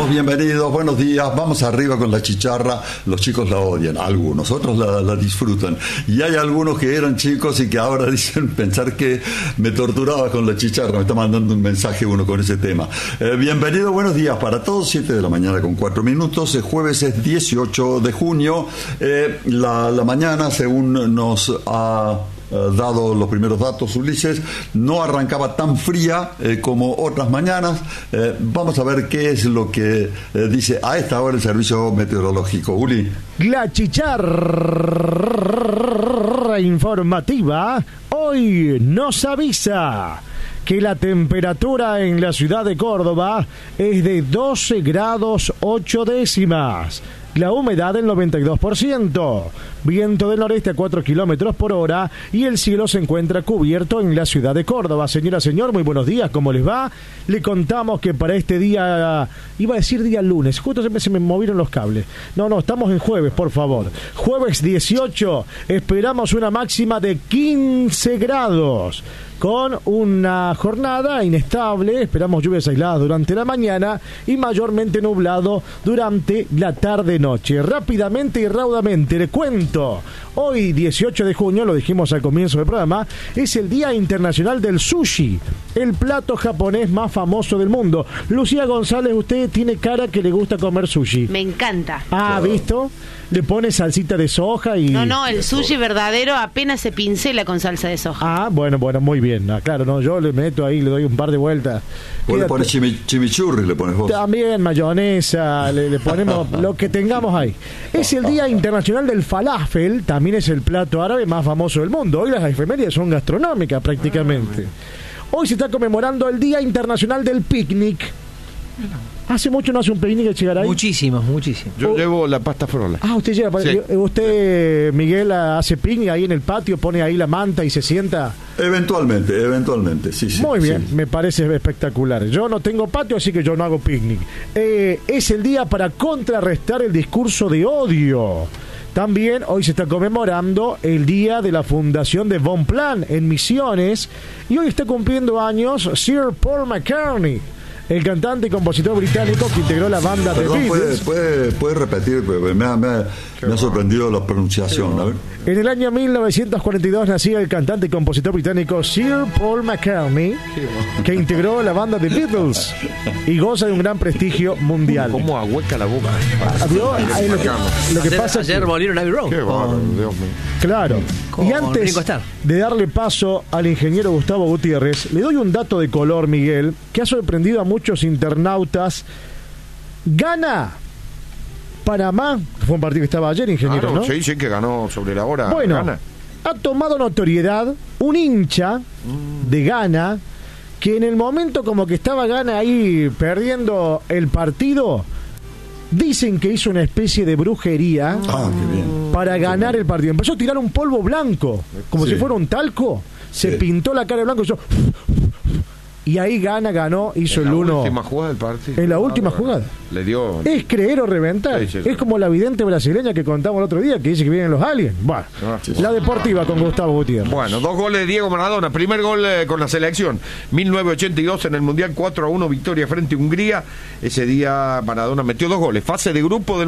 todos bienvenidos, buenos días. Vamos arriba con la chicharra. Los chicos la odian, algunos, otros la disfrutan. Y hay algunos que eran chicos y que ahora dicen pensar que me torturaba con la chicharra. Me está mandando un mensaje uno con ese tema. Bienvenido, buenos días para todos. 7 de la mañana con 4 minutos. El jueves es 18 de junio. La mañana, según nos ha dado los primeros datos Ulises, no arrancaba tan fría como otras mañanas. Vamos a ver qué es lo que dice a esta hora el servicio meteorológico. Uli. La chicharra informativa hoy nos avisa que la temperatura en la ciudad de Córdoba es de 12 grados 8 décimas. La humedad del 92%, viento del noreste a 4 kilómetros por hora y el cielo se encuentra cubierto en la ciudad de Córdoba. Señora, señor, muy buenos días, ¿cómo les va? Le contamos que para este día, iba a decir día lunes, justo se me movieron los cables. No, estamos en jueves, por favor. Jueves 18, esperamos una máxima de 15 grados. Con una jornada inestable, esperamos lluvias aisladas durante la mañana y mayormente nublado durante la tarde-noche. Rápidamente y raudamente le cuento, hoy 18 de junio, lo dijimos al comienzo del programa, es el Día Internacional del Sushi, el plato japonés más famoso del mundo. Lucía González, usted tiene cara que le gusta comer sushi. Me encanta. Ah, ¿visto? Le pone salsita de soja y... No, el sushi verdadero apenas se pincela con salsa de soja. Ah, bueno, muy bien. Ah, claro, no, yo le meto ahí, le doy un par de vueltas. Vos le pones chimichurri, le pones vos. También mayonesa, le ponemos lo que tengamos ahí. Es el Día Internacional del Falafel, también es el plato árabe más famoso del mundo. Hoy las efemérides son gastronómicas prácticamente. Hoy se está conmemorando el Día Internacional del Picnic. ¿Hace mucho no hace un picnic, Chegaray? Muchísimo. Yo llevo la pasta frola. Ah, usted lleva. Sí. Usted, Miguel, hace picnic ahí en el patio, pone ahí la manta y se sienta. Eventualmente, sí. Muy bien, sí. Me parece espectacular. Yo no tengo patio, así que yo no hago picnic. Es el día para contrarrestar el discurso de odio. También hoy se está conmemorando el día de la fundación de Bonpland en Misiones y hoy está cumpliendo años Sir Paul McCartney, el cantante y compositor británico que integró la banda de Beatles. ¿Puede repetir? Me ha sorprendido la pronunciación. A ver. En el año 1942 nacía el cantante y compositor británico Sir Paul McCartney, que integró la banda de Beatles y goza de un gran prestigio mundial. ¿Cómo ahueca la boca? Lo que pasa ayer volvieron a Abbey Road. Qué bárbaro, Dios mío. Claro. Y antes de darle paso al ingeniero Gustavo Gutiérrez, le doy un dato de color, Miguel, que ha sorprendido a muchos internautas. Gana Panamá, fue un partido que estaba ayer, ingeniero, ¿no? Sí, que ganó sobre la hora. Bueno, Gana. Ha tomado notoriedad un hincha de Ghana que en el momento como que estaba Ghana ahí perdiendo el partido, dicen que hizo una especie de brujería para ganar el partido. Empezó a tirar un polvo blanco, como si fuera un talco. Se pintó la cara de blanco y ahí ganó, hizo el 1. En la última jugada del partido. En la última jugada. Le dio... Es creer o reventar. Sí. Es como la vidente brasileña que contamos el otro día, que dice que vienen los aliens. Bueno, la deportiva con Gustavo Gutiérrez. Bueno, 2 goles de Diego Maradona. Primer gol con la selección. 1982 en el Mundial, 4-1 victoria frente a Hungría. Ese día Maradona metió 2 goles. Fase de grupo del